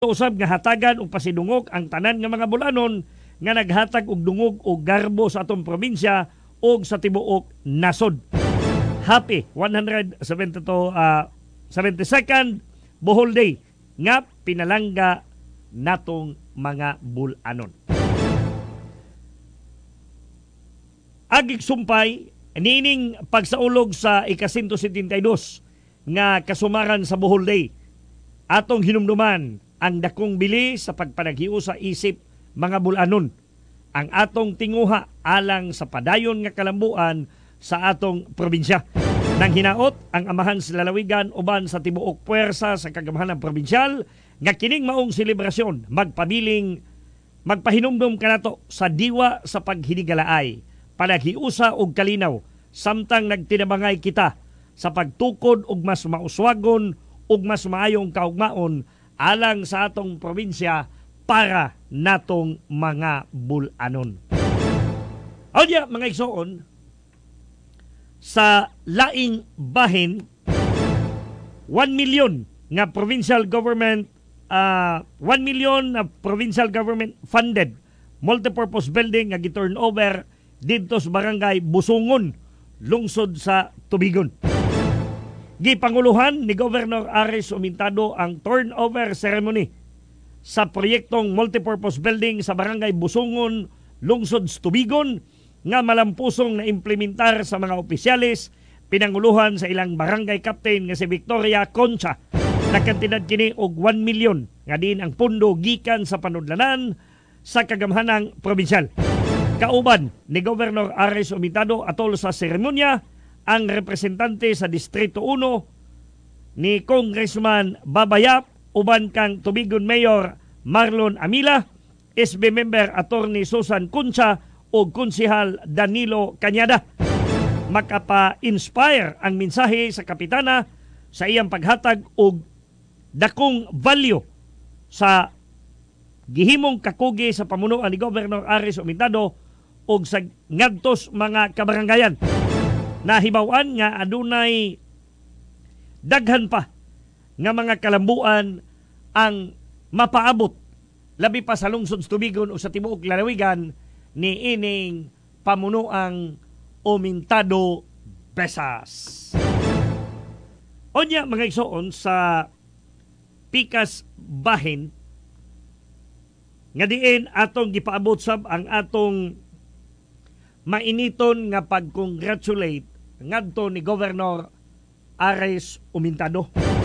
usab nga hatagan og pasidungog ang tanan nga mga bulanon nga naghatag og dungog og garbo sa atong probinsya o sa tibuok nasod. Happy 72nd Bohol Day nga pinalangga natong mga bulanon. Agik sumpay nining pagsaulog sa ika-172 nga kasumaran sa Bohol Day. Atong hinumduman ang dakong bili sa pagpanaghiu sa isip mga bulanon. Ang atong tinguha alang sa padayon nga kalambuan sa atong probinsya. Nang hinaot ang amahan sa lalawigan uban sa tibuok puwersa sa kagamahanan probinsyal nga kining maong selebrasyon magpahinumdum kanato sa diwa sa paghinigalaay, panaghiusa og kalinaw samtang nagtinabangay kita sa pagtukod og mas mauswagon ug mas maayong kaugmaon alang sa atong probinsya para natong mga bulanon. Onya mga igsoon, sa laing bahin 1 million nga provincial government 1 million na provincial government funded multipurpose building nga gi-turn over didto sa barangay Busungon, lungsod sa Tubigon. Gipanguluhan ni Governor Aris Umintado ang turnover ceremony sa proyektong multipurpose building sa barangay Busungon, lungsod sa Tubigon nga malampusong na implementar sa mga opisyalis, pinanguluhan sa ilang barangay captain nga si Victoria Concha. Nakantidad kini og 1 million nga din ang pundo gikan sa panudlanan sa kagamhanang probinsyal. Kauban ni Governor Aris Umintado atol sa seremonya ang representante sa Distrito 1 ni Congressman Babayap, uban kang Tubigon Mayor Marlon Amila, SB member Attorney Susan Concha o Konsehal Danilo Cañada. Makapa-inspire ang mensahe sa kapitana sa iyang paghatag og dakong value sa gihimong kakugi sa pamunuan ni Governor Aris Umintado og sa ngadtos mga kabarangayan. Nahibawan nga adunay daghan pa nga mga kalambuan ang mapaabot labi pa sa lungsod sa Tubigon o sa tibuok lalawigan ni ining pamunuang Umintado Besas. Onya mga igsoon, sa pikas bahin nga diin atong gipaabot sab ang atong mainiton nga pag-congratulate ngadto ni Governor Aris Umintado.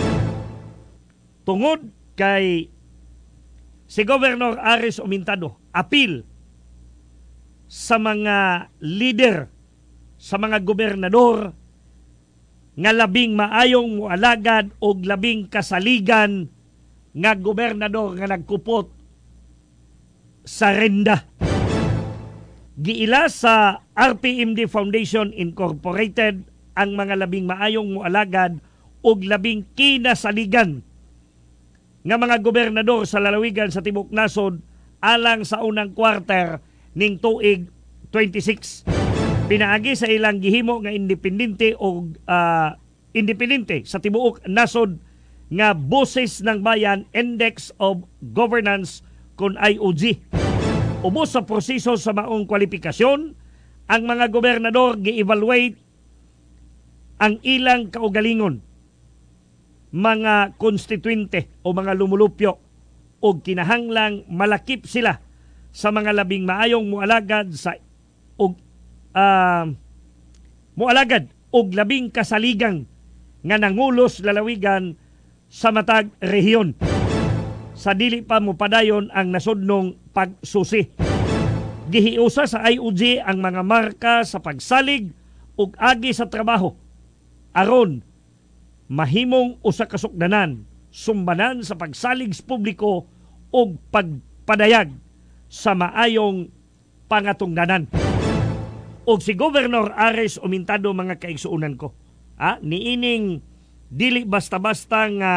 Tungod kay si Governor Aris Umintado apil sa mga leader, sa mga gobernador nga labing maayong mualagad og labing kasaligan nga gobernador nga nagkupot sa renda. Giila sa RPMD Foundation Incorporated ang mga labing maayong mualagad og labing kinasaligan nga mga gobernador sa lalawigan sa Tibok Nasod alang sa unang quarter ning tuig 26. Pinaagi sa ilang gihimo nga independente o independente sa tibuok nasod nga Boses ng Bayan Index of Governance kun IOG. Ubos sa proseso sa maong kwalifikasyon, ang mga gobernador gi-evaluate ang ilang kaugalingon, mga konstituente o mga lumulupyo o kinahanglang malakip sila sa mga labing maayong mualagad sa mualagad og labing kasaligang nga nangulos lalawigan sa matag rehiyon sa dili pa mopadayon ang nasudnong pagsusi. Gihiusa sa IOG ang mga marka sa pagsalig ug agi sa trabaho aron mahimong usa ka sukdanan sumbanan sa pagsalig sa publiko ug pagpadayag sa maayong pangatungdanan. Og si Governor Aris Umintado, mga kaigsuunan ko, niining dili basta-basta nga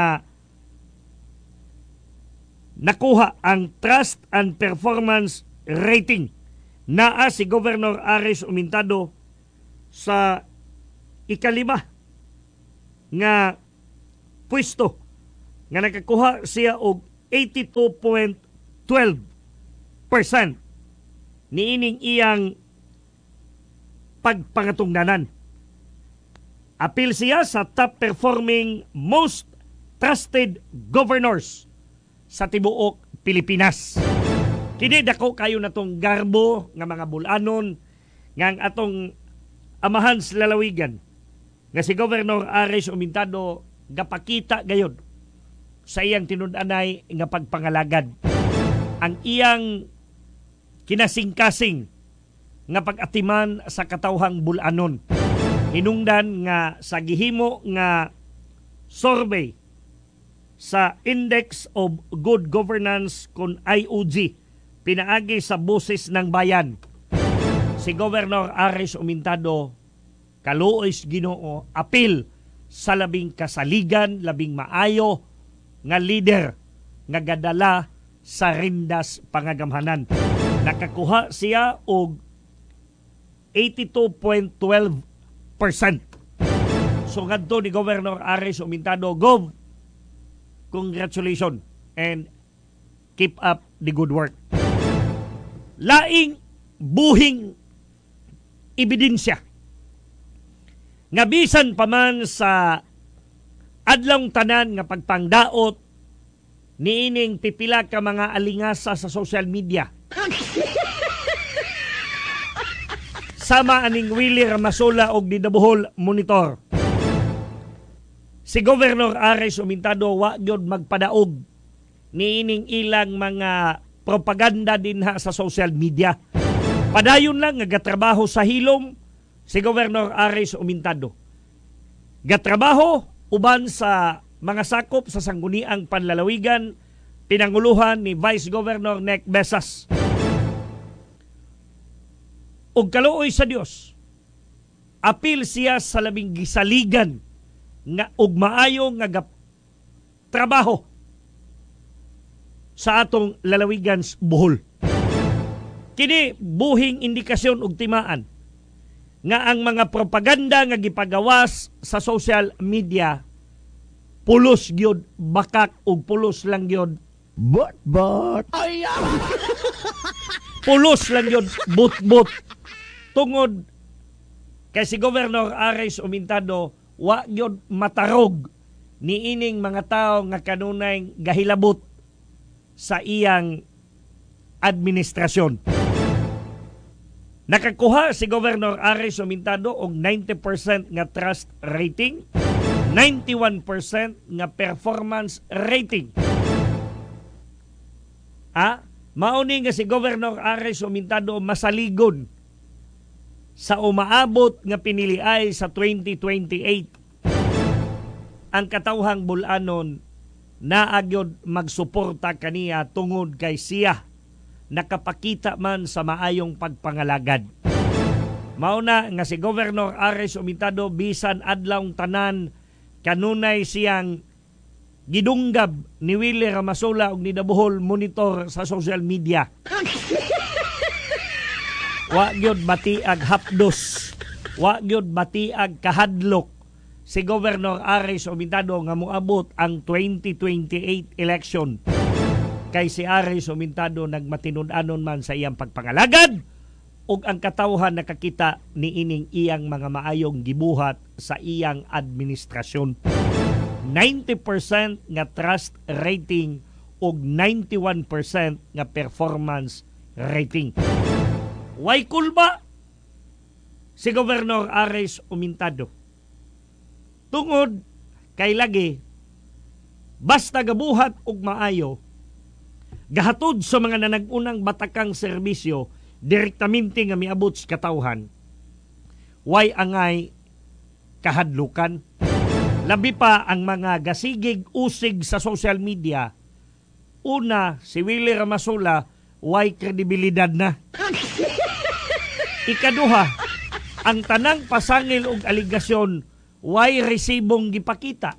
nakuha ang Trust and Performance Rating. Naa si Governor Aris Umintado sa ikalima nga pwesto nga nakakuha siya og 82.12% niining iyang pagpangatungdanan. Apil siya sa top performing most trusted governors sa tibuok Pilipinas. Kini dako kayo natong garbo nga mga bulanon nga ang atong amahan sa lalawigan nga si Governor Ares Umintado gapakita gayud sa iyang tinud-anay nga pagpangalagad. Ang iyang kinasing-kasing nga pag-atiman sa katawhang bulanon. Hinungdan nga sa gihimo nga survey sa Index of Good Governance kun IOG pinaagi sa Boses ng Bayan. Si Governor Ares Umintado kaluoy Ginoo apil sa labing kasaligan, labing maayo nga leader nga gadala sa rindas pangagamhanan. Nakakuha siya og 82.12%. So ngadto ni Governor Ares Umintado, Gov, congratulations and keep up the good work. Laing buhing ebidensya nga bisan pa man sa adlong tanan nga pagpangdaot niining pipila ka mga alingasa sa social media. Sama aning Willie Ramasola og Didabuhol Monitor. Si Governor Ares Umintado wa gyud magpadaog niining ilang mga propaganda dinha sa social media. Padayon lang nga gatrabaho sa hilom si Governor Ares Umintado. Gatrabaho uban sa mga sakop sa sangguniang panlalawigan, pinanguluhan ni Vice Governor Nek Besas. Og kaluoy sa Dios, apil siya sa labing gisaligan nga og maayo nga trabaho sa atong lalawigan Bohol. Kini buhing indikasyon og timaan nga ang mga propaganda nga gipagawas sa social media pulos gyud bakak ug pulos lang gyud but pulos lang gyud but tungod kay si Governor Ares Umintado wa gyud matarog niining mga tawo nga kanunay gahilabot sa iyang administrasyon. Nakakuha si Governor Ares Umintado og 90% nga trust rating, 91% nga performance rating. Mauni nga si Governor Ares Umintado masaligon sa umaabot nga piniliay sa 2028. Ang katawhang bulanon naagyod magsuporta kaniya tungod kay siya nakapakita man sa maayong pagpangalagad. Mauna nga si Governor Ares Umintado bisan adlawng tanan kanunay siyang gidunggab ni Willie Ramasola og ni Didabuhol Monitor sa social media. Wa gyud batiag hapdos, wa gyud batiag kahadlok si Governor Ares Umintado nga moabot ang 2028 election. Kay si Ares Umintado nagmatinud-anon man sa iyang pagpangalagad ug ang katawhan nakakita niining iyang mga maayong gibuhat sa iyang administrasyon. 90% nga trust rating ug 91% nga performance rating. Way kulba si Governor Ares Umintado. Tungod kay lagi basta gabuhat og maayo, gahatod sa mga nanag-unang batakang serbisyo direktamente nga miabot sa katawhan, way angay kahadlukan. Labi pa ang mga gasigig usig sa social media. Una, si Willie Ramasola way kredibilidad na. Ikaduha, ang tanang pasangil og aligasyon way resibong gipakita.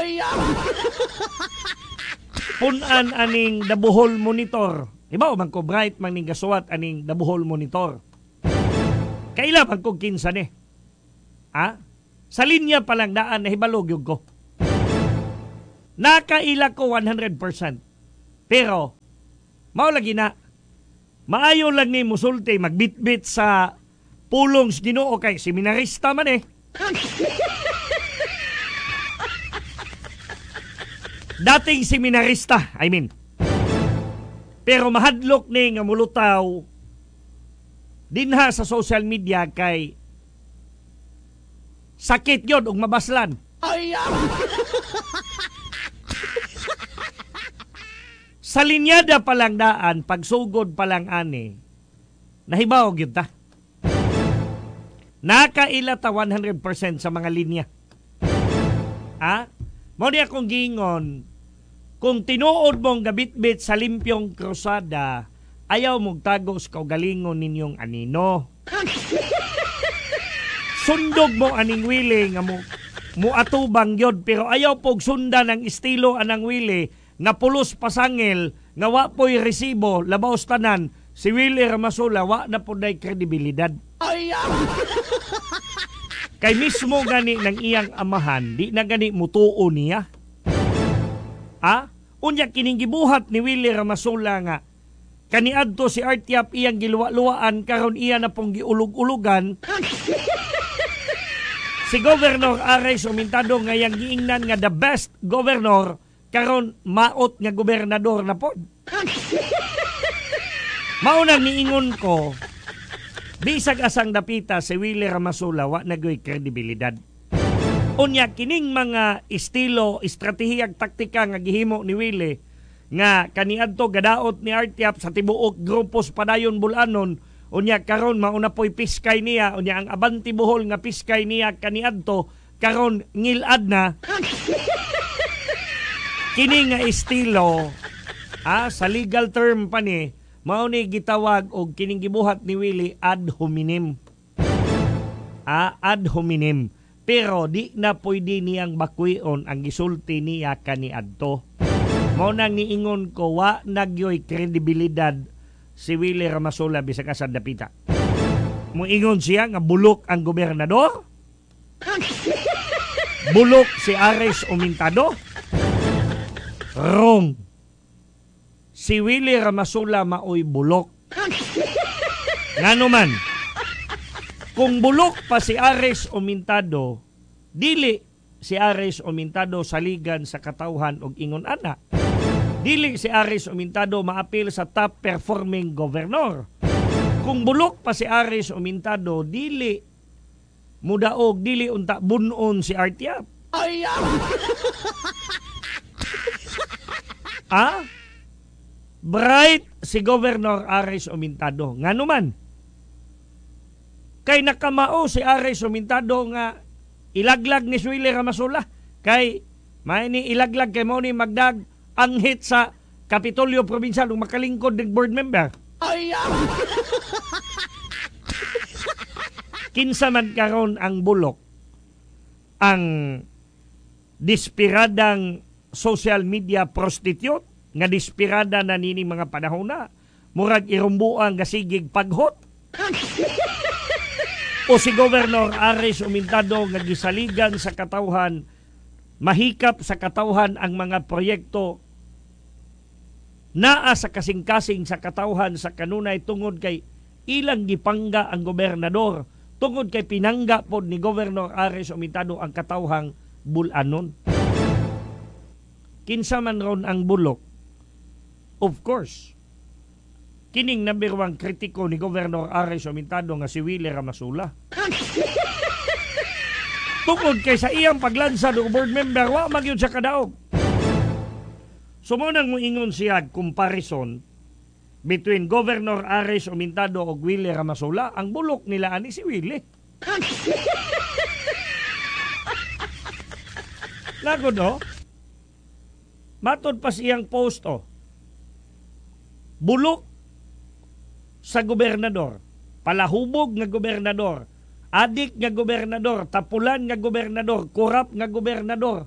Punan aning Didabuhol Monitor. Iba man ko bright man ning gasuwat aning Didabuhol Monitor. Kaila man ko kinsa ni. Sa linya pa lang daan na hibalog yung ko. Nakaila ko 100%. Pero mao lagi na maayo lang ni musulti magbitbit sa pulong sa Ginoo kay seminarista man eh. Dating seminarista, I mean. Pero mahadlok ni nga mulutaw dinha sa social media kay sakit yun og mabaslan. Sa linyada pa lang daan, pagsugod pa lang ani, nahibaw gyud ta. Nakailata 100% sa mga linya. Mao di akong gingon, kung tinuod mong gabitbit sa limpyong krusada, ayaw mong tagos kaugalingon ninyong anino. Sundog mo aning wili nga mo atubang yod, pero ayaw pog sundan ang estilo anang wili nga pulos pasangil, nga wa po'y resibo, labaw tanan, si Willie Ramasula wa na po day kredibilidad. Kay mismo gani ng iyang amahan, di na gani mutuo niya. Unya kining gibuhat ni Willie Ramasula nga, kaniadto si Artiap iyang giluwa-luwaan, karon iya na pong giulog-ulugan. Si Governor Aray Sumintado ngayang giingnan nga the best governor, karon maot nga gobernador na pod. Maunang niingon ko, bisag asang dapita si Willie Ramasula wa nagoy kredibilidad. Unya kining mga estilo, estratehiyag, taktika nga gihimo ni Willie nga kaniadto gadaot ni Artiap sa tibuok grupos padayon bulanon, unya karon mauna po'y piskay niya, unya ang Abanti Bohol nga piskay niya kaniadto karon ngilad na. Kini nga estilo sa legal term pa ni mao ni gitawag og kining gibuhat ni Willie ad hominem. Ad hominem. Pero di na pwede niyang bakuyon ang gisulti niya kaniadto. Mao nang niingon ko wa nagyoy kredibilidad si Willie Ramasula bisag asa dapita. Moingon siya nga bulok ang gobernador? Bulok si Ares Umintado? Wrong. Si Willie Ramasula maoy bulok. Ngano man, kung bulok pa si Ares Umintado, dili si Ares Umintado saligan sa katawhan og ingon ana. Dili si Ares Umintado maapil sa top performing governor. Kung bulok pa si Ares Umintado, dili mudaog, dili unta bunon si Artiap. Bright si Governor Ares Umintado. Ngano man, kay nakamao si Ares Umintado nga ilaglag ni Willie Ramasula. Kay may ni ilaglag kay mo ni magdag anghit sa Kapitolyo Provincial ng makalingkod ng board member. Kinsa man karon ang bulok, ang dispiradang social media prostitute nga dispirada na nini mga panahon na, murag irumbuang gasigig paghot. O si Governor Ares Umintado nga gisaligan sa katawhan, mahikap sa katawhan ang mga proyekto naa sa kasing-kasing sa katawhan sa kanunay tungod kay ilang gipangga ang gobernador, tungod kay pinangga pod ni Governor Ares Umintado ang katawhang bulanon. Kinsa man ron ang bulok, of course, kining number 1 kritiko ni Governor Ares Umintado nga si Willie Ramasula. Tungod kay sa iyang paglansa do board member, wa magyud sa kadaog. Sumunang mo ingon siya comparison between Governor Ares Umintado o Willie Ramasula, ang bulok nila ani si Willie. Lagod no? Matod pa siyang post bulok sa gobernador, palahubog nga gobernador, adik nga gobernador, tapulan nga gobernador, kurap nga gobernador.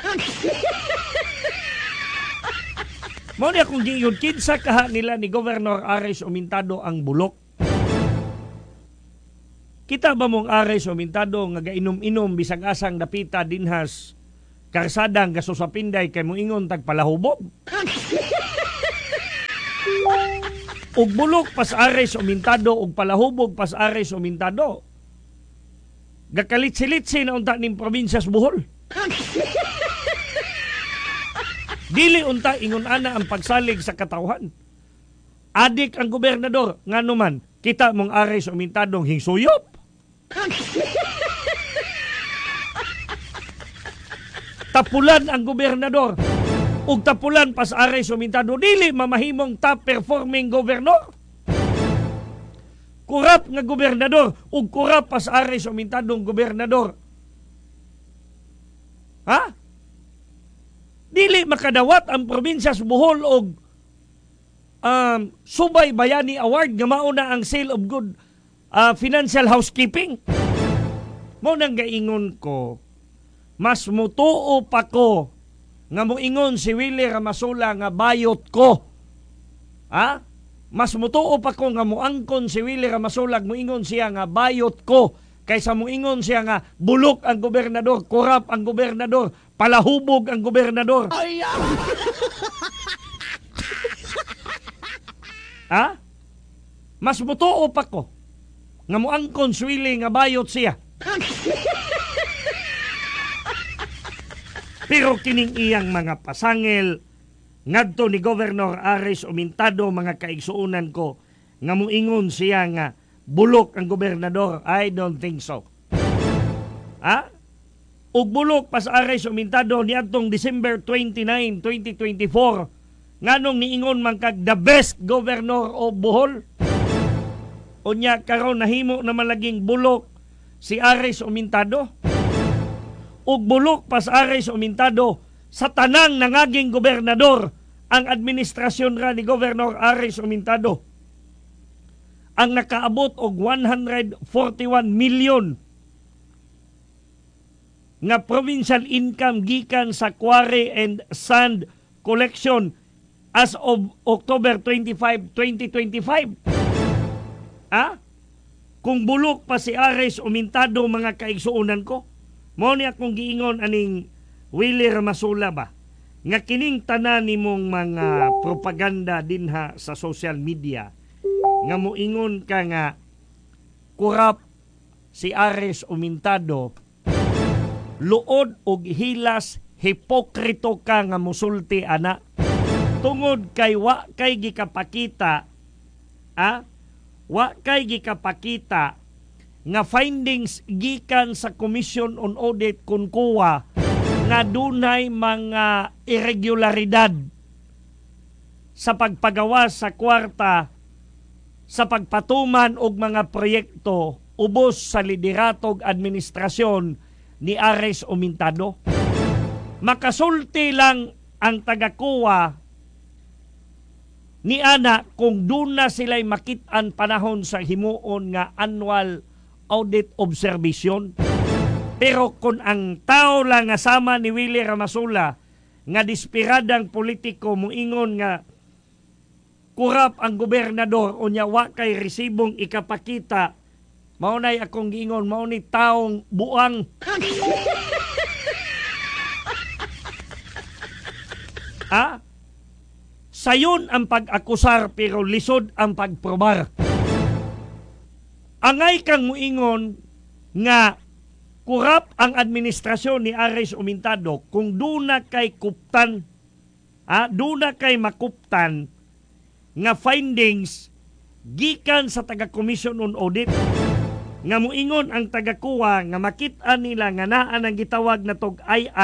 Mao ni akong giingon, kinsa kaha nila ni Governor Ares Umintado ang bulok? Kita ba mong Ares Umintado nga gainom-inom bisag asang dapita dinhas karsadang gaso sa Pinday kay moingon tag palahubog? ug bulok pas-ares umintado ug palahubog pas-ares umintado. Gakalit-silitsi na unta ning probinsya sa Bohol. Dili unta ingon ana ang pagsalig sa katawhan. Adik ang gobernador nganuman kita mong ares umintadong hingsuyop. Tapulan ang gobernador ug tapulan pas-ares umintado dili mamahimong top performing gobernador. Kurap nga gobernador ug kurap pas-ares umintadong gobernador. Ha? Dili makadawat ang probinsya sa Bohol og Subay Bayani Award nga mauna ang Seal of Good Financial Housekeeping. Mo nang gaingon ko, mas mutuo pa ko nga moingon si Willie Ramasola nga bayot ko. Ha? Mas mutuo pa ko nga moangkon si Willie Ramasola moingon siya nga bayot ko kaysa moingon siya nga bulok ang gobernador, korap ang gobernador, palahubog ang gobernador. Ha? Mas mutuo pa ko nga moangkon si Willie nga bayot siya. Pero kining iyang mga pasangil ngadto ni Governor Ares Umintado, mga kaigsuunan ko, nga muingon siya nga bulok ang gobernador. I don't think so. Ha? Ug bulok pas Ares Umintado niadtong December 29, 2024 nganong niingon man kag the best governor of Bohol. Unya karon nahimo na malaging bulok si Ares Umintado. Ug bulok pas Ares Umintado sa tanang nangaging gobernador ang administrasyon ra ni Governor Ares Umintado ang nakaabot og 141 million nga provincial income gikan sa quarry and sand collection as of October 25, 2025. Ha? Kung bulok pa si Ares Umintado, mga kaigsuunan ko, mao ni akong giingon aning Willie Ramasola ba nga kining tanan nimong mga propaganda dinha sa social media nga moingon ka nga kurap si Ares Umintado, luod og hilas, hipokrito ka nga musulti ana tungod kay wa kay gikapakita wa kay gikapakita nga findings gikan sa Commission on Audit Kunkuwa nga dunay mga irregularidad sa pagpagawa sa kwarta sa pagpatuman og mga proyekto ubos sa lideratog administrasyon ni Ares Umintado. Makasulti lang ang taga-Kuwa ni ana kung duna sila'y makit-an panahon sa himuon nga annual audit observation. Pero kung ang tao lang nga sama ni Willie Ramasola nga dispiradang politiko moingon nga kurap ang gobernador o nya wa kay resibong ikapakita, maunay akong giingon, maunay taong buang. Ha? Sayon ang pag-akusar pero lisod ang pagprobar. Angay kang muingon nga kurap ang administrasyon ni Ares Umintado kung duna kay kuptan, duna kay makuptan nga findings gikan sa taga-Commission on Audit nga muingon ang taga-Kuwa nga makit-an nila nga naa nang gitawag na tog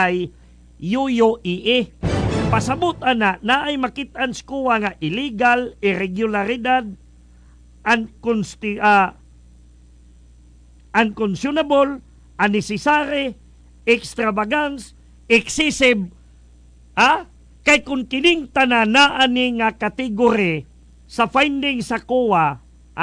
IIUUEE. Pasabot ana naay makit-an sa Kuwa nga illegal, irregularidad, unconscionable, unnecessary, extravagance, excessive, kay kung kining tananaan ni nga kategori sa finding sa COA,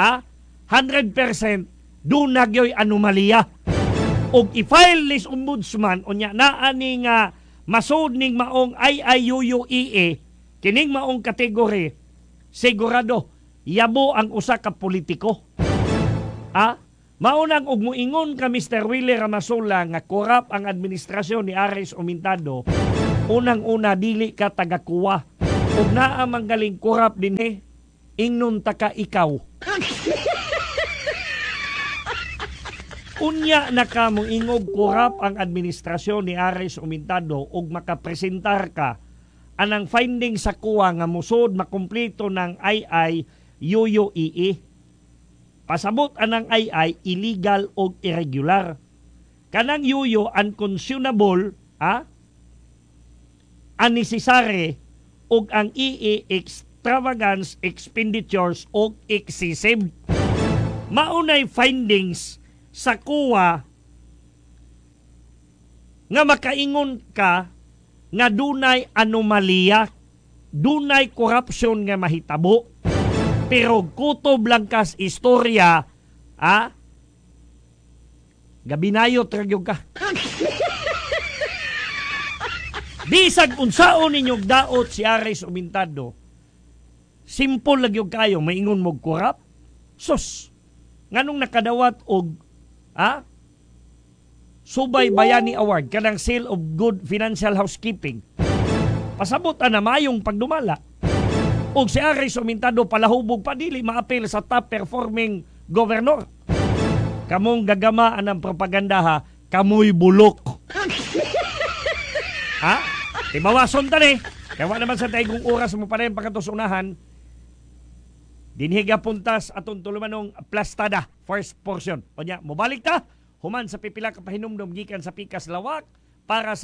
100% doon nagyoy anomalya. Og i-file nis ombudsman, o nya naan ni nga masod ning maong IIUUEE, kining maong kategori, sigurado, yabo ang usa ka politiko. Maunang og muingon ka Mr. Willie Ramasola nga korap ang administrasyon ni Ares Umintado, unang-una dili ka taga-Kuwa. Ug naa manggaling korap dinhi, ingnon ta ka ikaw. Unya na ka mong ingog kurap ang administrasyon ni Aris Umintado ug makapresentar ka anang finding sa kuwa nga musod makumpleto ng Yuyo II. Pasabot anang illegal o irregular. Kanang Yuyo unconscionable, unnecessary ug ang extravagance expenditures o excessive. Maunay findings sa kuwa nga makaingon ka nga dunay anomalya, dunay korupsyon nga mahitabo, pero kutob lang kas istorya, gabinayot ragyog ka. Bisag unsaon ninyong daot si Aris Umintado, simple lang yung kayo, maingon mo korap, sus, nganong nakadawat og Subay Bayani Award kanang Seal of Good Financial Housekeeping. Pasabot na mayong pagdumala. Og si Aris Umintado palahubog pa dili maapil sa top performing governor. Kamong gagamaan ng propaganda kamoy bulok. Tibawason ta ni. Kaya naman sa taigong oras mo pa rin pagkatusunahan. Dinhiga puntas atong tulumanong plastada first portion. O niya, mobalik ta human sa pipila ka pahinumdum gikan sa pikas lawak para sa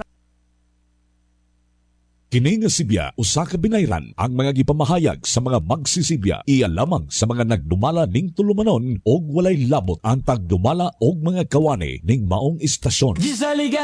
Kini nga Sibya usa ka binayran ang mga gipamahayag sa mga magsisibya iya lamang sa mga nagdumala ning tulumanon og walay labot ang pagdumala og mga kawani ning maong istasyon.